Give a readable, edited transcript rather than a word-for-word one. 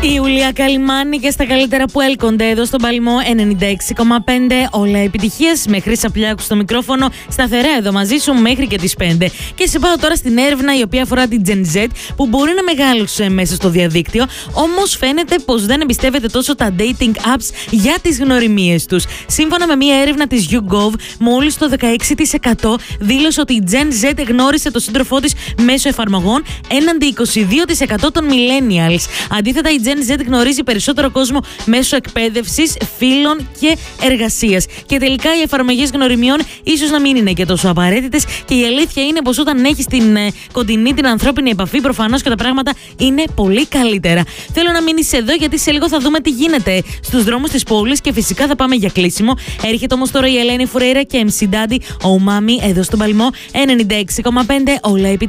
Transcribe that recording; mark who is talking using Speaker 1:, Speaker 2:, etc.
Speaker 1: Η Ιουλία Καλυμάνη και στα καλύτερα που έλκονται εδώ στον Παλμό 96,5. Όλα επιτυχίες. Με Χρύσα Πλιάκου στο μικρόφωνο, σταθερά εδώ μαζί σου μέχρι και τις 5. Και σε πάω τώρα στην έρευνα η οποία αφορά την Gen Z, που μπορεί να μεγάλωσε μέσα στο διαδίκτυο, όμως φαίνεται πως δεν εμπιστεύεται τόσο τα dating apps για τις γνωριμίες τους. Σύμφωνα με μια έρευνα της YouGov, μόλις το 16% δήλωσε ότι η Gen Z γνώρισε τον σύντροφό της μέσω εφαρμογών, έναντι 22% των millennials. Αντίθετα, η Gen Z γνωρίζει περισσότερο κόσμο μέσω εκπαίδευσης, φίλων και εργασίας. Και τελικά οι εφαρμογές γνωριμιών ίσως να μην είναι και τόσο απαραίτητες, και η αλήθεια είναι πως όταν έχεις την κοντινή, την ανθρώπινη επαφή, προφανώς και τα πράγματα είναι πολύ καλύτερα. Θέλω να μείνεις εδώ, γιατί σε λίγο θα δούμε τι γίνεται στους δρόμους της πόλης και φυσικά θα πάμε για κλείσιμο. Έρχεται όμως τώρα η Ελένη Φουρέιρα και MC Daddy, ο Μάμι, εδώ στον Παλμό 96,5. Όλα